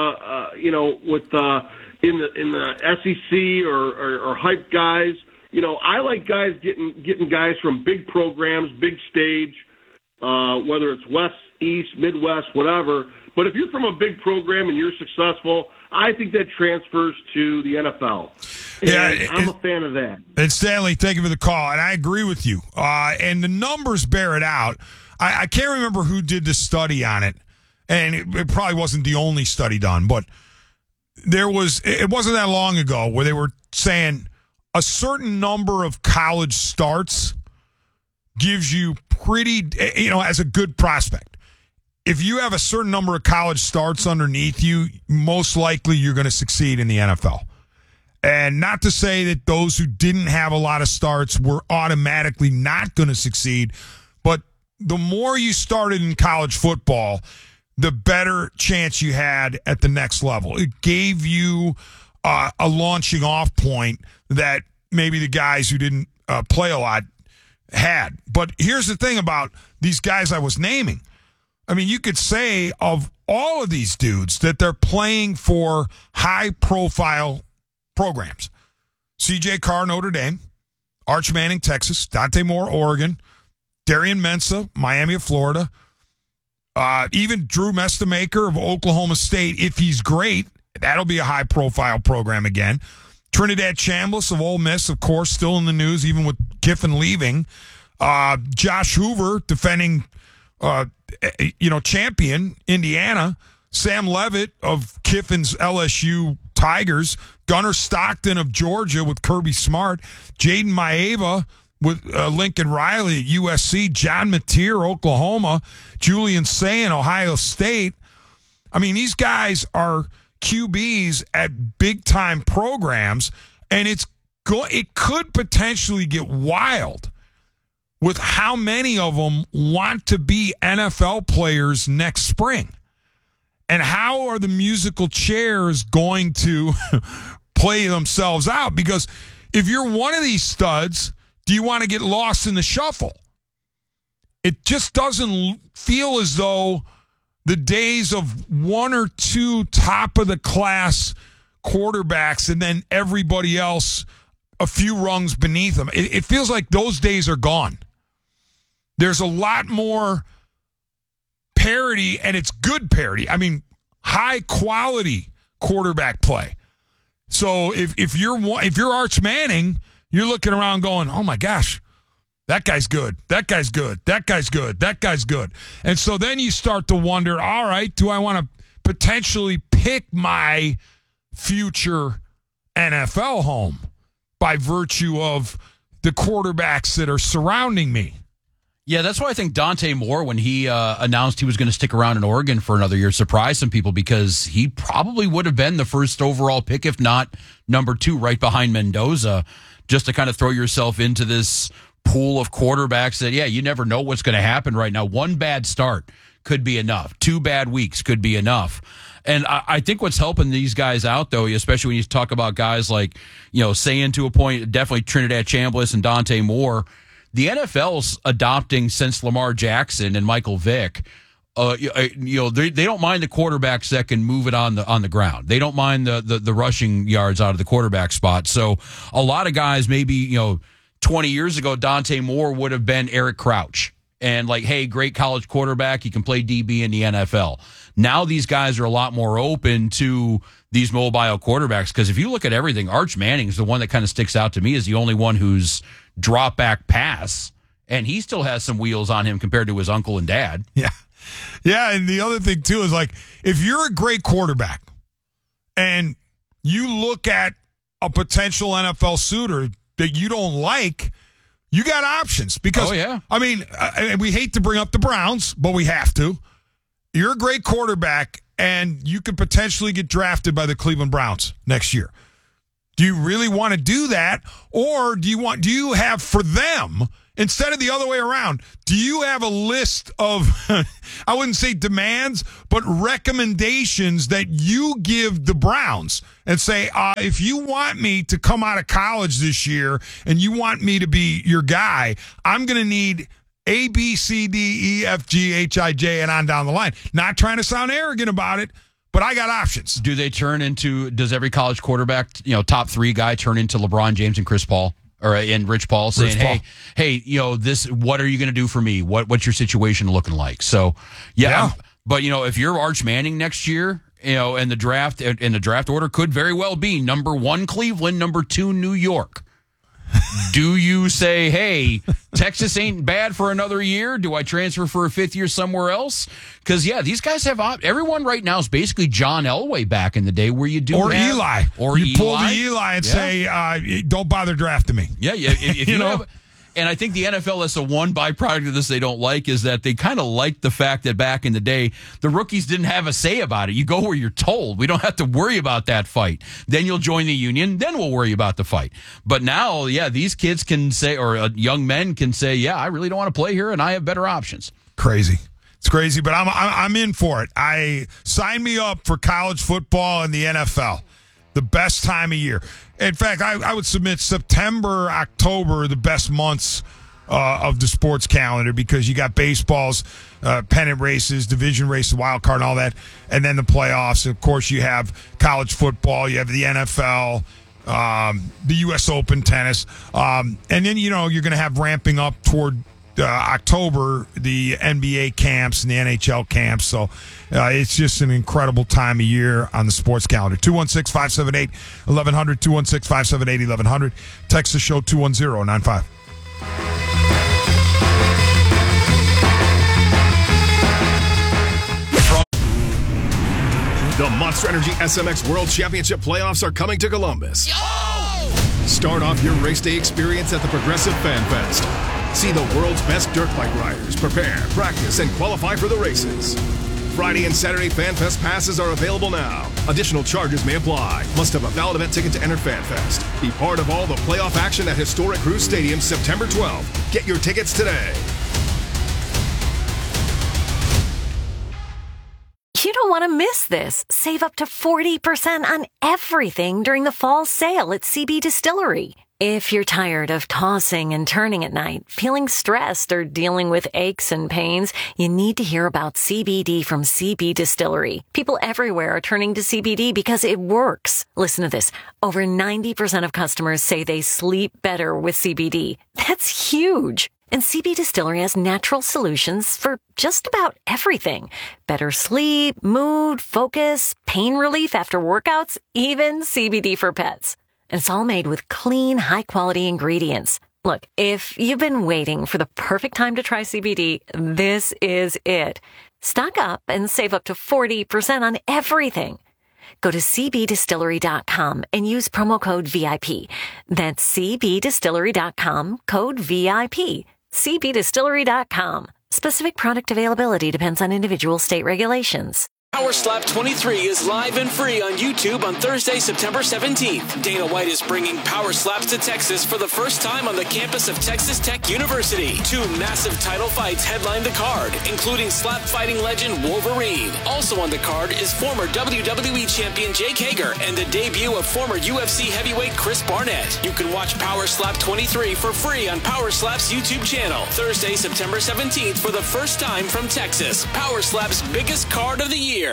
in the SEC or hype guys? I like guys getting guys from big programs, big stage, whether it's West, East, Midwest, whatever. But if you're from a big program and you're successful, I think that transfers to the NFL. And I'm a fan of that. And Stanley, thank you for the call. And I agree with you. And the numbers bear it out. I can't remember who did the study on it. And it probably wasn't the only study done. But it wasn't that long ago where they were saying a certain number of college starts gives you as a good prospect. If you have a certain number of college starts underneath you, most likely you're going to succeed in the NFL. And not to say that those who didn't have a lot of starts were automatically not going to succeed, but the more you started in college football, the better chance you had at the next level. It gave you a launching off point that maybe the guys who didn't play a lot had. But here's the thing about these guys I was naming. I mean, you could say of all of these dudes that they're playing for high-profile programs. C.J. Carr, Notre Dame. Arch Manning, Texas. Dante Moore, Oregon. Darian Mensah, Miami of Florida. Even Drew Mestamaker of Oklahoma State, if he's great, that'll be a high-profile program again. Trinidad Chambliss of Ole Miss, of course, still in the news, even with Kiffin leaving. Josh Hoover, defending champion, Indiana. Sam Levitt of Kiffin's LSU Tigers. Gunnar Stockton of Georgia with Kirby Smart. Jaden Maeva with Lincoln Riley at USC. John Mateer, Oklahoma. Julian Sayin, Ohio State. I mean, these guys are QBs at big-time programs, and it could potentially get wild with how many of them want to be NFL players next spring. And how are the musical chairs going to play themselves out? Because if you're one of these studs, do you want to get lost in the shuffle? It just doesn't feel as though the days of one or two top-of-the-class quarterbacks and then everybody else a few rungs beneath them. It feels like those days are gone. There's a lot more parity, and it's good parity. I mean, high-quality quarterback play. So if you're Arch Manning, you're looking around going, oh, my gosh, that guy's good. That guy's good. That guy's good. That guy's good. And so then you start to wonder, all right, do I want to potentially pick my future NFL home by virtue of the quarterbacks that are surrounding me? Yeah, that's why I think Dante Moore, when he announced he was going to stick around in Oregon for another year, surprised some people because he probably would have been the first overall pick, if not number 2, right behind Mendoza, just to kind of throw yourself into this pool of quarterbacks that, you never know what's going to happen right now. One bad start could be enough. 2 bad weeks could be enough. And I think what's helping these guys out, though, especially when you talk about guys like, saying to a point, definitely Trinidad Chambliss and Dante Moore, the NFL's adopting since Lamar Jackson and Michael Vick. They don't mind the quarterbacks that can move it on the ground. They don't mind the rushing yards out of the quarterback spot. So a lot of guys, maybe 20 years ago, Dante Moore would have been Eric Crouch. And hey, great college quarterback. He can play DB in the NFL. Now these guys are a lot more open to these mobile quarterbacks because if you look at everything, Arch Manning is the one that kind of sticks out to me as the only one who's drop back pass, and he still has some wheels on him compared to his uncle and dad. Yeah. Yeah, and the other thing, too, is if you're a great quarterback and you look at a potential NFL suitor that you don't like, You got options because, I mean, we hate to bring up the Browns, but we have to. You're a great quarterback, and you could potentially get drafted by the Cleveland Browns next year. Do you really want to do that, or do you have for them, instead of the other way around, do you have a list of, I wouldn't say demands, but recommendations that you give the Browns and say, if you want me to come out of college this year and you want me to be your guy, I'm going to need A, B, C, D, E, F, G, H, I, J, and on down the line. Not trying to sound arrogant about it, but I got options. Does every college quarterback, top 3 guy turn into LeBron James and Chris Paul? And Rich Paul saying, hey, what are you going to do for me? What's your situation looking like? So, but if you're Arch Manning next year, and the draft order could very well be number 1 Cleveland, number 2 New York. Do you say, hey, Texas ain't bad for another year? Do I transfer for a 5th year somewhere else? Because, these guys have everyone right now is basically John Elway back in the day where you do Eli. Or you pull the Eli and say, don't bother drafting me. Yeah. If you know. And I think the NFL, that's the one byproduct of this they don't like, is that they kind of like the fact that back in the day, the rookies didn't have a say about it. You go where you're told. We don't have to worry about that fight. Then you'll join the union. Then we'll worry about the fight. But now, these kids can say, or young men can say, I really don't want to play here, and I have better options. Crazy. It's crazy, but I'm in for it. Sign me up for college football and the NFL. The best time of year. In fact, I would submit September, October, the best months of the sports calendar, because you got baseball's pennant races, division races, wild card, and all that, and then the playoffs. Of course, you have college football, you have the NFL, the U.S. Open tennis, and then you're going to have ramping up toward October, the NBA camps and the NHL camps. So it's just an incredible time of year on the sports calendar. 216-578-1100, 216-578-1100. Text the show 210-95. The Monster Energy SMX World Championship playoffs are coming to Columbus. Start off your race day experience at the Progressive Fan Fest. See the world's best dirt bike riders prepare, practice, and qualify for the races. Friday and Saturday Fan Fest passes are available now. Additional charges may apply. Must have a valid event ticket to enter Fan Fest. Be part of all the playoff action at historic Cruise Stadium September 12th. Get your tickets today. You don't want to miss this. Save up to 40% on everything during the fall sale at CB Distillery. If you're tired of tossing and turning at night, feeling stressed, or dealing with aches and pains, you need to hear about CBD from CB Distillery. People everywhere are turning to CBD because it works. Listen to this. Over 90% of customers say they sleep better with CBD. That's huge. And CB Distillery has natural solutions for just about everything. Better sleep, mood, focus, pain relief after workouts, even CBD for pets. And it's all made with clean, high-quality ingredients. Look, if you've been waiting for the perfect time to try CBD, this is it. Stock up and save up to 40% on everything. Go to cbdistillery.com and use promo code VIP. That's cbdistillery.com, code VIP. cbdistillery.com. Specific product availability depends on individual state regulations. Power Slap 23 is live and free on YouTube on Thursday, September 17th. Dana White is bringing Power Slaps to Texas for the first time on the campus of Texas Tech University. 2 massive title fights headline the card, including slap fighting legend Wolverine. Also on the card is former WWE champion Jake Hager and the debut of former UFC heavyweight Chris Barnett. You can watch Power Slap 23 for free on Power Slap's YouTube channel. Thursday, September 17th for the first time from Texas. Power Slap's biggest card of the year.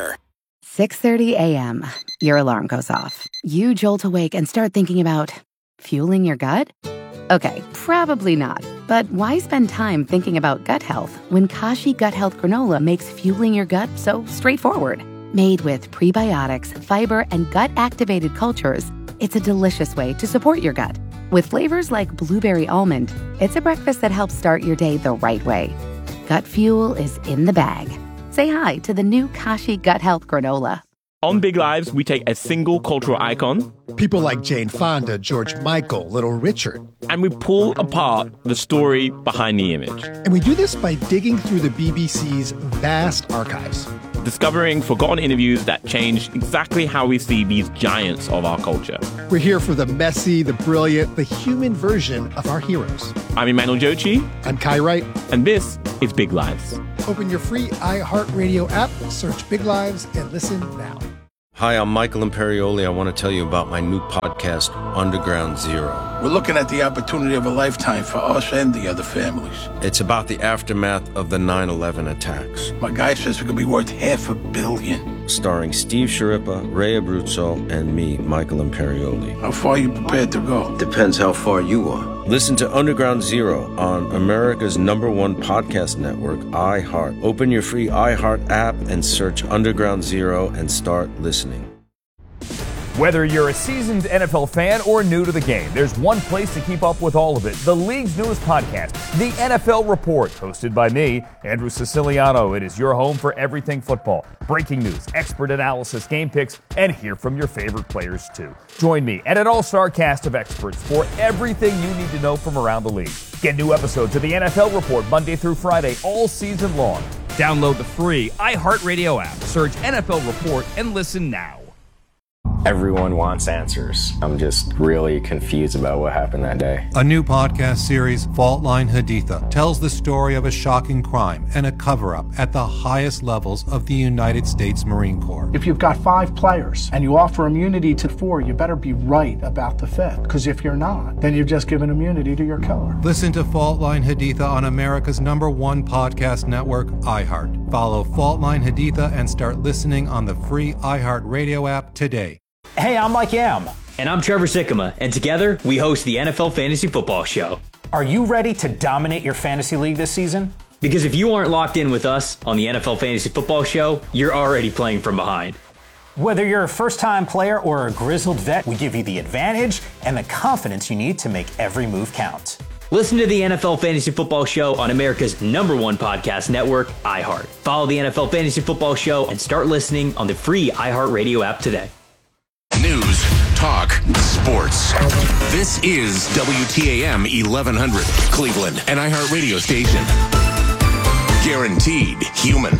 6:30 a.m. Your alarm goes off. You jolt awake and start thinking about fueling your gut? Okay, probably not. But why spend time thinking about gut health when Kashi Gut Health Granola makes fueling your gut so straightforward? Made with prebiotics, fiber, and gut-activated cultures, it's a delicious way to support your gut. With flavors like blueberry almond, it's a breakfast that helps start your day the right way. Gut fuel is in the bag. Say hi to the new Kashi Gut Health Granola. On Big Lives, we take a single cultural icon, people like Jane Fonda, George Michael, Little Richard, and we pull apart the story behind the image. And we do this by digging through the BBC's vast archives, discovering forgotten interviews that changed exactly how we see these giants of our culture. We're here for the messy, the brilliant, the human version of our heroes. I'm Emmanuel Jochi. I'm Kai Wright. And this is Big Lives. Open your free iHeartRadio app, search Big Lives, and listen now. Hi, I'm Michael Imperioli. I want to tell you about my new podcast, Underground Zero. We're looking at the opportunity of a lifetime for us and the other families. It's about the aftermath of the 9/11 attacks. My guy says we could be worth $500 million. Starring Steve Sciarippa, Ray Abruzzo, and me, Michael Imperioli. How far are you prepared to go? Depends how far you are. Listen to Underground Zero on America's #1 podcast network, iHeart. Open your free iHeart app and search Underground Zero and start listening. Whether you're a seasoned NFL fan or new to the game, there's one place to keep up with all of it. The league's newest podcast, The NFL Report, hosted by me, Andrew Siciliano. It is your home for everything football. Breaking news, expert analysis, game picks, and hear from your favorite players too. Join me and an all-star cast of experts for everything you need to know from around the league. Get new episodes of The NFL Report Monday through Friday all season long. Download the free iHeartRadio app, search NFL Report, and listen now. Everyone wants answers. I'm just really confused about what happened that day. A new podcast series, Fault Line Haditha, tells the story of a shocking crime and a cover-up at the highest levels of the United States Marine Corps. If you've got 5 players and you offer immunity to 4, you better be right about the 5th. Because if you're not, then you've just given immunity to your killer. Listen to Fault Line Haditha on America's #1 podcast network, iHeart. Follow Fault Line Haditha and start listening on the free iHeart Radio app today. Hey, I'm Mike Yam. And I'm Trevor Sikkema. And together, we host the NFL Fantasy Football Show. Are you ready to dominate your fantasy league this season? Because if you aren't locked in with us on the NFL Fantasy Football Show, you're already playing from behind. Whether you're a first-time player or a grizzled vet, we give you the advantage and the confidence you need to make every move count. Listen to the NFL Fantasy Football Show on America's #1 podcast network, iHeart. Follow the NFL Fantasy Football Show and start listening on the free iHeartRadio app today. News, talk, sports. This is WTAM 1100, Cleveland, an iHeart radio station. Guaranteed human.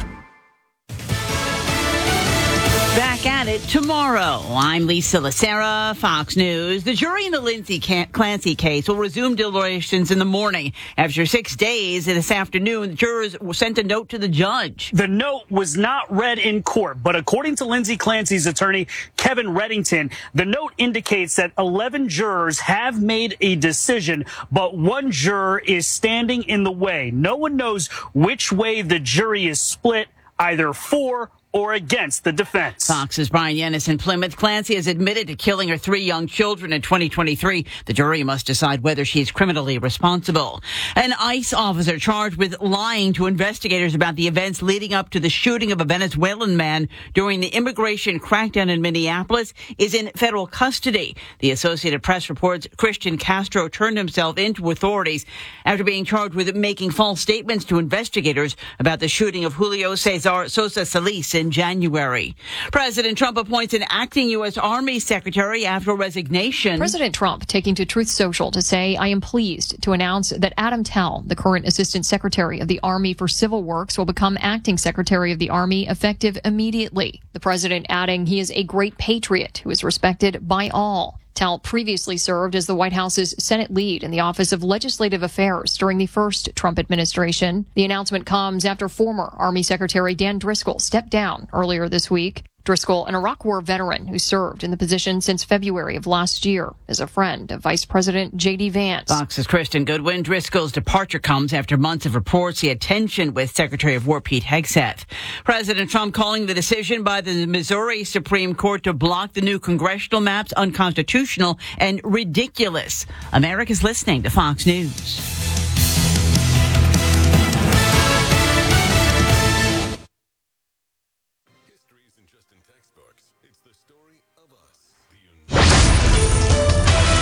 Back at it tomorrow. I'm Lisa Lacera, Fox News. The jury in the Lindsay Clancy case will resume deliberations in the morning. After 6 days this afternoon, the jurors sent a note to the judge. The note was not read in court, but according to Lindsay Clancy's attorney, Kevin Reddington, the note indicates that 11 jurors have made a decision, but one juror is standing in the way. No one knows which way the jury is split, either for or against the defense. Fox's Brian Yennis in Plymouth. Clancy has admitted to killing her 3 young children in 2023. The jury must decide whether she is criminally responsible. An ICE officer charged with lying to investigators about the events leading up to the shooting of a Venezuelan man during the immigration crackdown in Minneapolis is in federal custody. The Associated Press reports Christian Castro turned himself into authorities after being charged with making false statements to investigators about the shooting of Julio Cesar Sosa Solis in January. President Trump appoints an acting U.S. Army secretary after resignation. President Trump taking to Truth Social to say, I am pleased to announce that Adam Tell, the current Assistant Secretary of the Army for Civil Works, will become acting Secretary of the Army effective immediately. The president adding he is a great patriot who is respected by all. Tell previously served as the White House's Senate lead in the Office of Legislative Affairs during the first Trump administration. The announcement comes after former Army Secretary Dan Driscoll stepped down earlier this week. Driscoll, an Iraq War veteran who served in the position since February of last year, is a friend of Vice President J.D. Vance. Fox's Kristen Goodwin. Driscoll's departure comes after months of reports he had tension with Secretary of War Pete Hegseth. President Trump calling the decision by the Missouri Supreme Court to block the new congressional maps unconstitutional and ridiculous. America's listening to Fox News.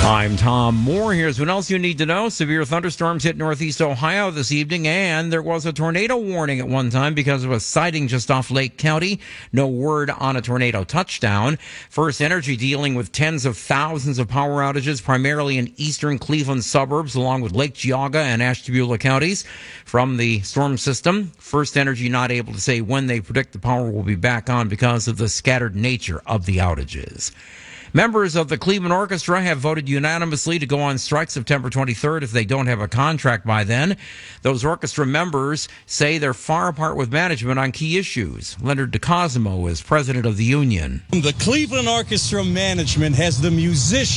I'm Tom Moore. Here's what else you need to know. Severe thunderstorms hit northeast Ohio this evening, and there was a tornado warning at one time because of a sighting just off Lake County. No word on a tornado touchdown. First Energy dealing with tens of thousands of power outages, primarily in eastern Cleveland suburbs, along with Lake Geauga and Ashtabula counties from the storm system. First Energy not able to say when they predict the power will be back on because of the scattered nature of the outages. Members of the Cleveland Orchestra have voted unanimously to go on strike September 23rd if they don't have a contract by then. Those orchestra members say they're far apart with management on key issues. Leonard DeCosimo is president of the union. The Cleveland Orchestra management has the musicians